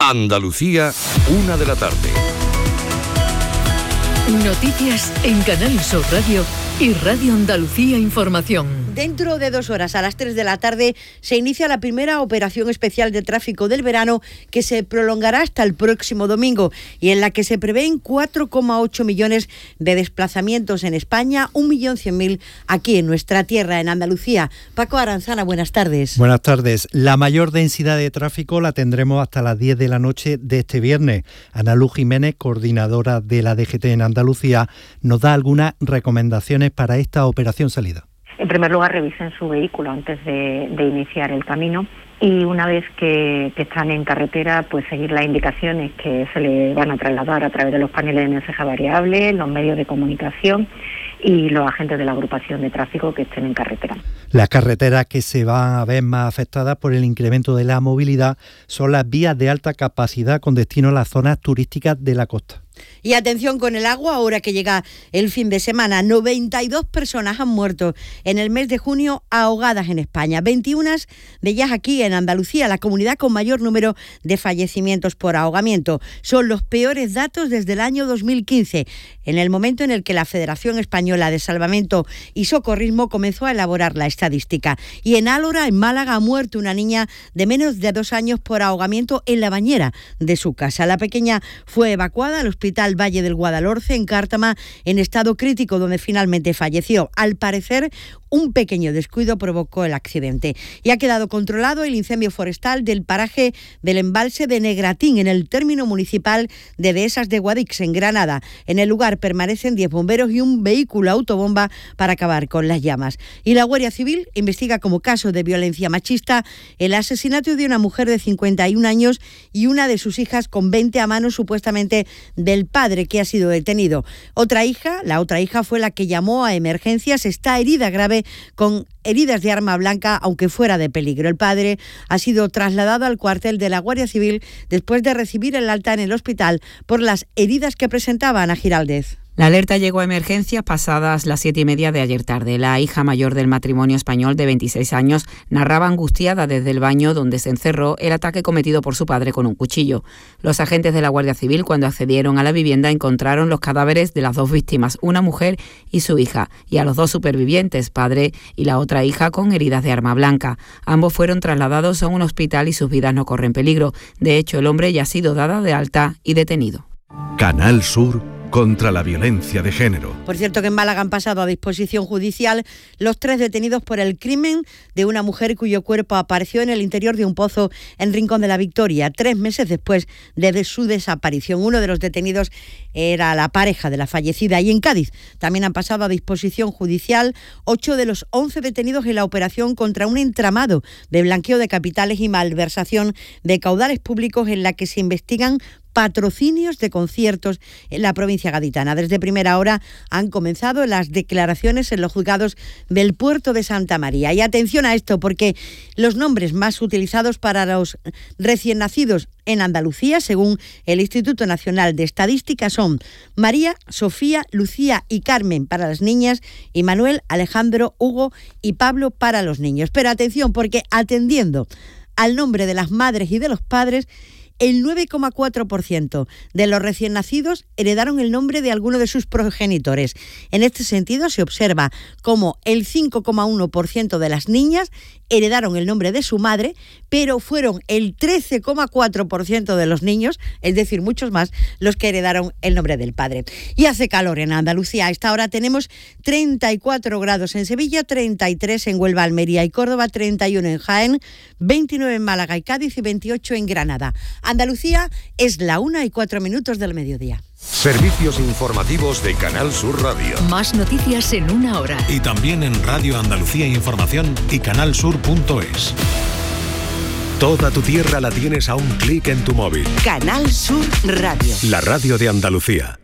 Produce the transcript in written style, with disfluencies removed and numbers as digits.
Andalucía, 1 de la tarde. Noticias en Canal Sur Radio y Radio Andalucía Información. Dentro de 2 horas, a las 3 de la tarde, se inicia la primera operación especial de tráfico del verano que se prolongará hasta el próximo domingo y en la que se prevén 4,8 millones de desplazamientos en España, 1.100.000 aquí en nuestra tierra, en Andalucía. Paco Aranzana, buenas tardes. Buenas tardes. La mayor densidad de tráfico la tendremos hasta las 10 de la noche de este viernes. Ana Luz Jiménez, coordinadora de la DGT en Andalucía, nos da algunas recomendaciones para esta operación salida. En primer lugar, revisen su vehículo antes de iniciar el camino y una vez que están en carretera, pues seguir las indicaciones que se le van a trasladar a través de los paneles de mensaje variable, los medios de comunicación y los agentes de la agrupación de tráfico que estén en carretera. Las carreteras que se van a ver más afectadas por el incremento de la movilidad son las vías de alta capacidad con destino a las zonas turísticas de la costa. Y atención con el agua, ahora que llega el fin de semana. 92 personas han muerto en el mes de junio ahogadas en España. 21 de ellas aquí en Andalucía, la comunidad con mayor número de fallecimientos por ahogamiento. Son los peores datos desde el año 2015, en el momento en el que la Federación Española de Salvamento y Socorrismo comenzó a elaborar la estadística. Y en Álora, en Málaga, ha muerto una niña de menos de 2 años por ahogamiento en la bañera de su casa. La pequeña fue evacuada al Hospital Valle del Guadalhorce, en Cártama, en estado crítico, donde finalmente falleció. Al parecer, un pequeño descuido provocó el accidente. Y ha quedado controlado el incendio forestal del paraje del embalse de Negratín, en el término municipal de Dehesas de Guadix, en Granada. En el lugar permanecen 10 bomberos y un vehículo autobomba para acabar con las llamas. Y la Guardia Civil investiga como caso de violencia machista el asesinato de una mujer de 51 años y una de sus hijas con 20 a mano, supuestamente del padre, que ha sido detenido. La otra hija fue la que llamó a emergencias, está herida grave con heridas de arma blanca, aunque fuera de peligro. El padre ha sido trasladado al cuartel de la Guardia Civil después de recibir el alta en el hospital por las heridas que presentaba. Ana Giraldez. La alerta llegó a emergencias pasadas las 7:30 de ayer tarde. La hija mayor del matrimonio español de 26 años narraba angustiada desde el baño donde se encerró el ataque cometido por su padre con un cuchillo. Los agentes de la Guardia Civil, cuando accedieron a la vivienda, encontraron los cadáveres de las 2 víctimas, una mujer y su hija, y a los 2 supervivientes, padre y la otra hija, con heridas de arma blanca. Ambos fueron trasladados a un hospital y sus vidas no corren peligro. De hecho, el hombre ya ha sido dado de alta y detenido. Canal Sur contra la violencia de género. Por cierto, que en Málaga han pasado a disposición judicial los 3 detenidos por el crimen de una mujer cuyo cuerpo apareció en el interior de un pozo en Rincón de la Victoria, 3 meses después de su desaparición. Uno de los detenidos era la pareja de la fallecida. Y en Cádiz también han pasado a disposición judicial 8 de los 11 detenidos en la operación contra un entramado de blanqueo de capitales y malversación de caudales públicos, en la que se investigan patrocinios de conciertos en la provincia gaditana. Desde primera hora han comenzado las declaraciones en los juzgados del puerto de Santa María. Y atención a esto, porque los nombres más utilizados para los recién nacidos en Andalucía, según el Instituto Nacional de Estadística, son María, Sofía, Lucía y Carmen para las niñas y Manuel, Alejandro, Hugo y Pablo para los niños. Pero atención, porque atendiendo al nombre de las madres y de los padres, el 9,4% de los recién nacidos heredaron el nombre de alguno de sus progenitores. En este sentido, se observa cómo el 5,1% de las niñas heredaron el nombre de su madre, pero fueron el 13,4% de los niños, es decir, muchos más, los que heredaron el nombre del padre. Y hace calor en Andalucía. A esta hora tenemos 34 grados en Sevilla, 33 en Huelva, Almería y Córdoba, 31 en Jaén, 29 en Málaga y Cádiz y 28 en Granada. Andalucía es la 1:04 del mediodía. Servicios informativos de Canal Sur Radio. Más noticias en 1 hora. Y también en Radio Andalucía Información y canalsur.es. Toda tu tierra la tienes a un clic en tu móvil. Canal Sur Radio. La radio de Andalucía.